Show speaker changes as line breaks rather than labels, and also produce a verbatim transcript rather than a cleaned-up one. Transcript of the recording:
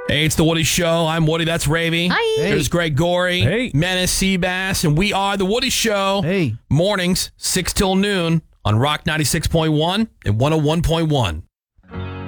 Hey, it's the Woody Show. I'm Woody. That's Ravy.
Hi.
There's Greg Gorey.
Hey.
Menace Seabass. And we are the Woody Show.
Hey.
Mornings, six till noon on Rock ninety-six point one and one oh one point one.